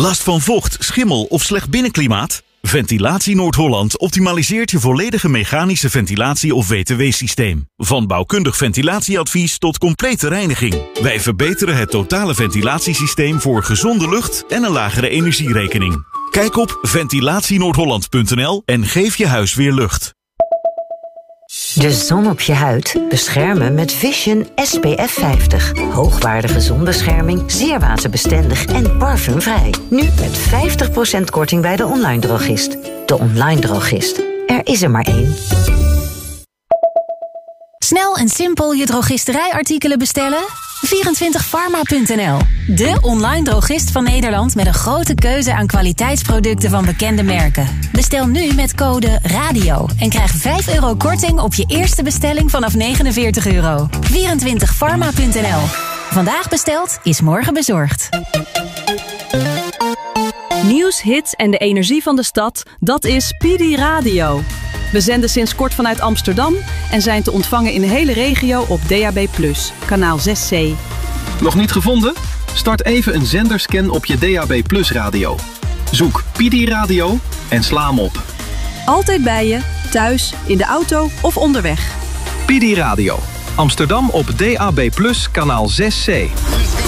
Last van vocht, schimmel of slecht binnenklimaat? Ventilatie Noord-Holland optimaliseert je volledige mechanische ventilatie- of WTW-systeem. Van bouwkundig ventilatieadvies tot complete reiniging. Wij verbeteren het totale ventilatiesysteem voor gezonde lucht en een lagere energierekening. Kijk op ventilatienoordholland.nl en geef je huis weer lucht. De zon op je huid beschermen met Vision SPF 50. Hoogwaardige zonbescherming, zeer waterbestendig en parfumvrij. Nu met 50% korting bij de online drogist. De online drogist. Er is er maar één. Snel en simpel je drogisterijartikelen bestellen? 24pharma.nl. De online drogist van Nederland met een grote keuze aan kwaliteitsproducten van bekende merken. Bestel nu met code RADIO en krijg €5 korting op je eerste bestelling vanaf €49. 24pharma.nl. Vandaag besteld is morgen bezorgd. Nieuws, hits en de energie van de stad, dat is PD Radio. We zenden sinds kort vanuit Amsterdam en zijn te ontvangen in de hele regio op DAB+, kanaal 6C. Nog niet gevonden? Start even een zenderscan op je DAB+ radio. Zoek PD Radio en sla hem op. Altijd bij je, thuis, in de auto of onderweg. PD Radio. Amsterdam op DAB+, kanaal 6C.